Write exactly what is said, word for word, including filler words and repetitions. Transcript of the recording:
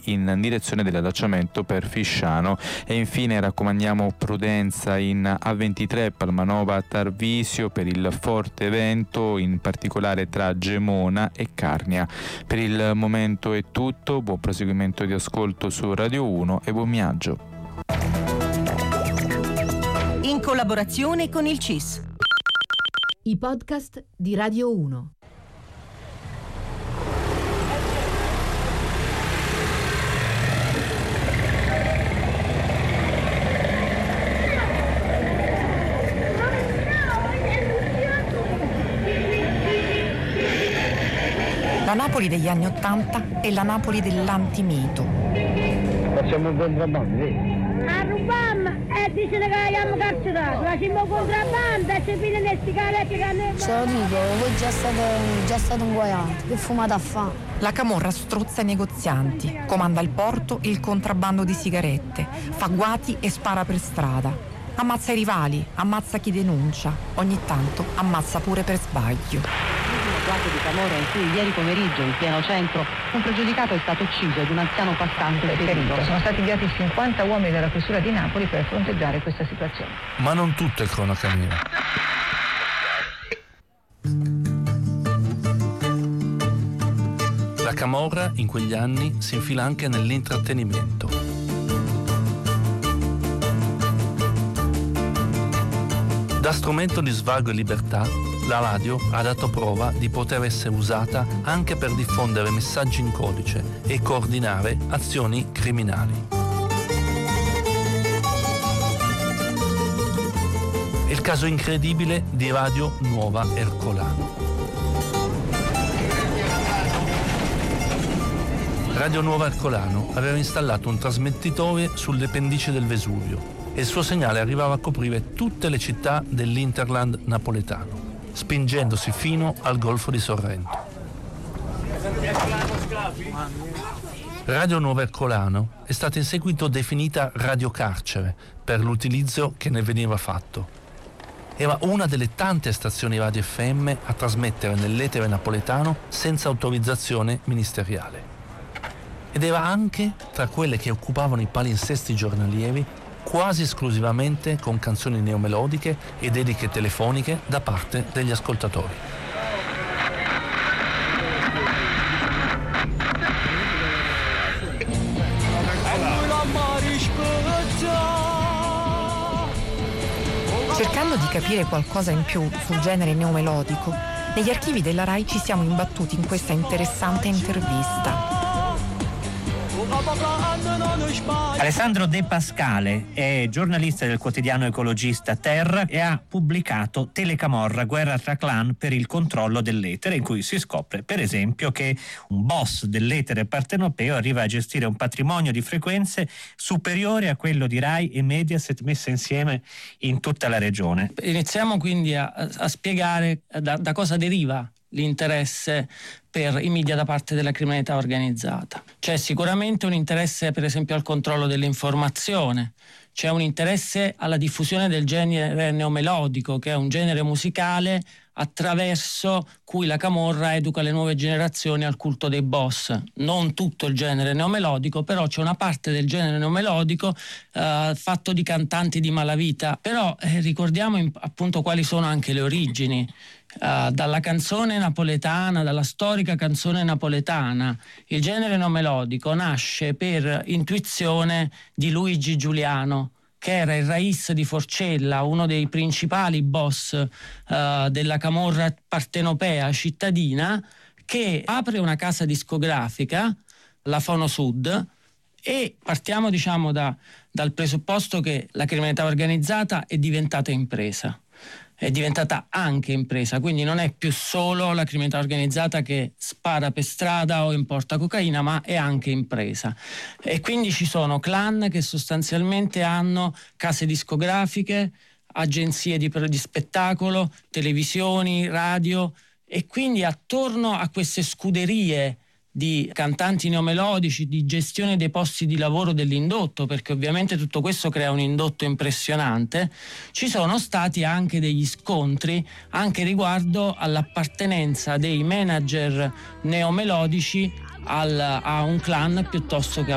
in direzione dell'allacciamento per Fisciano. E infine raccomandiamo prudenza in A ventitré Palmanova Tarvisio per il forte vento, in particolare tra Gemona e Carnia. Per il momento è tutto, buon proseguimento di ascolto su Radio uno e buon viaggio. In collaborazione con il C I S. I podcast di Radio uno. La Napoli degli anni Ottanta è la Napoli dell'antimito. Facciamo un contrabbando, eh? A rubam e dice che abbiamo carcerato, facciamo contrabbando e ci pigliano le sigarette che hanno... Se lo dico, voi già state, già state inguaiati, che fumate a fa? La camorra strozza i negozianti, comanda il porto e il contrabbando di sigarette, fa guati e spara per strada. Ammazza i rivali, ammazza chi denuncia, ogni tanto ammazza pure per sbaglio. L'ultimo di Camorra in cui ieri pomeriggio in pieno centro un pregiudicato è stato ucciso ed un anziano passante ferito. Sono stati inviati cinquanta uomini della questura di Napoli per fronteggiare questa situazione. Ma non tutto è cronaca nera. La camorra in quegli anni si infila anche nell'intrattenimento. Da strumento di svago e libertà, la radio ha dato prova di poter essere usata anche per diffondere messaggi in codice e coordinare azioni criminali. È il caso incredibile di Radio Nuova Ercolano. Radio Nuova Ercolano aveva installato un trasmettitore sulle pendici del Vesuvio e il suo segnale arrivava a coprire tutte le città dell'Interland napoletano, spingendosi fino al Golfo di Sorrento. Radio Nuova Ercolano è stata in seguito definita Radio Carcere per l'utilizzo che ne veniva fatto. Era una delle tante stazioni radio F M a trasmettere nell'etere napoletano senza autorizzazione ministeriale. Ed era anche tra quelle che occupavano i palinsesti giornalieri quasi esclusivamente con canzoni neomelodiche e dediche telefoniche da parte degli ascoltatori. Cercando di capire qualcosa in più sul genere neomelodico, negli archivi della RAI ci siamo imbattuti in questa interessante intervista. Alessandro De Pascale è giornalista del quotidiano ecologista Terra e ha pubblicato Telecamorra, guerra tra clan per il controllo dell'etere, in cui si scopre per esempio che un boss dell'etere partenopeo arriva a gestire un patrimonio di frequenze superiore a quello di RAI e Mediaset messe insieme in tutta la regione. Iniziamo quindi a, a spiegare da, da cosa deriva l'interesse per i media da parte della criminalità organizzata. C'è sicuramente un interesse per esempio al controllo dell'informazione, c'è un interesse alla diffusione del genere neomelodico, che è un genere musicale attraverso cui la camorra educa le nuove generazioni al culto dei boss. Non tutto il genere neomelodico, però c'è una parte del genere neomelodico eh, fatto di cantanti di malavita. Però eh, ricordiamo in, appunto quali sono anche le origini. Uh, dalla canzone napoletana, dalla storica canzone napoletana. Il genere neomelodico nasce per intuizione di Luigi Giuliano, che era il rais di Forcella, uno dei principali boss uh, della camorra partenopea cittadina, che apre una casa discografica, la Fono Sud, e partiamo diciamo da, dal presupposto che la criminalità organizzata è diventata impresa. È diventata anche impresa, quindi non è più solo la criminalità organizzata che spara per strada o importa cocaina, ma è anche impresa. E quindi ci sono clan che sostanzialmente hanno case discografiche, agenzie di, di spettacolo, televisioni, radio, e quindi attorno a queste scuderie di cantanti neomelodici, di gestione dei posti di lavoro dell'indotto, perché ovviamente tutto questo crea un indotto impressionante, ci sono stati anche degli scontri anche riguardo all'appartenenza dei manager neomelodici al, a un clan piuttosto che a